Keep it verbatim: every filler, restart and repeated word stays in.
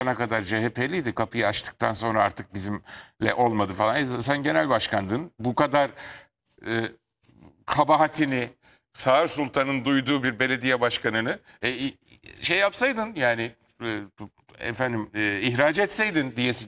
ana kadar C H P'liydi. Kapıyı açtıktan sonra artık bizimle olmadı falan. E, sen genel başkandın. Bu kadar e, kabahatini Sağır Sultan'ın duyduğu bir belediye başkanını e, şey yapsaydın yani e, efendim e, ihraç etseydin diye